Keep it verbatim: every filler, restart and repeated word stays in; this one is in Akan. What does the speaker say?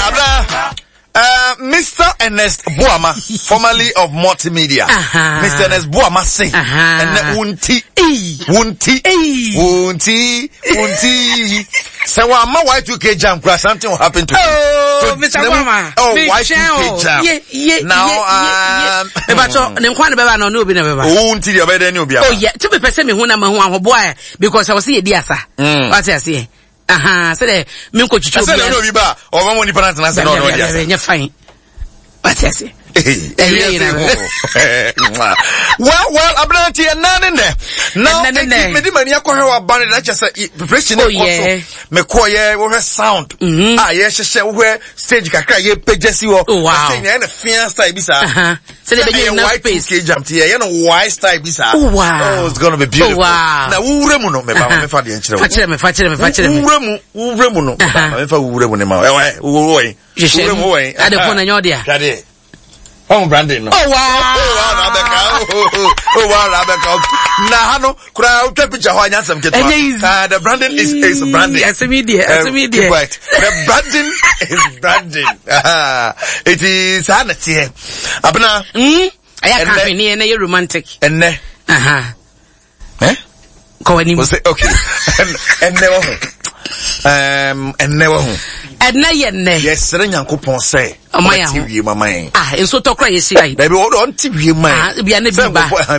Abra. Uh, Mister Ernest Buama, formerly of Multimedia. Uh-huh. Mister Ernest Buama say, uh-huh. and Wunti, Wunti, Wunti, Wunti. So, my Y two K jam crash, something will happen to oh, me. Mister Buama. Oh, Y two K jam. Yeah, yeah, now, yeah, um, yeah. But so, them kwana beba no no be never. Wunti, you better know. Oh yeah, to be person me who na me who boy because I was see dia sa. What I say. Aha, say the me ko chicho. Say no be ba. O ma woni parent na say no no dia. Yeah, fine. What I say. Well, well, Abranti and none in there. Now, me akwa ban na cha say preparation e me ko ye wo sound. Ah, ye hye wo stage kakra ye pagesi wo. Say na fian style bi sa. Say the be na space. K jam tie ye no wide style bi sa. Oh, it's going to be beautiful. Na wo wure mu no me ba me fa de enchire wo. Fa kire me, fa kire me, fa kire me. Wure mu, wure mu no. Me fa wure mu ne ma. Eh, wo wo. Wure mu wo. Ade fo na nyo dia. Kade. Oh, Brandon. No. Oh, wow. Oh, wow, Rebecca. Oh, oh, oh, wow, Rebecca. Nah, no, could I take picture how I am some uh, the Brandon is, is Brandon. Yes, media. Yes, media. Right. The Brandon is Brandon. Uh, it is Hannity. Abna. Hmm? I can't be near romantic. And ne. Uh huh. Eh? Go anymore. Okay. And, and never. Um, and never. And na yenne. Yes, Nyankopon say. Oh my T V mama. Ah, in so talk right, you see. Baby, what on T V man? Ah, be an ba.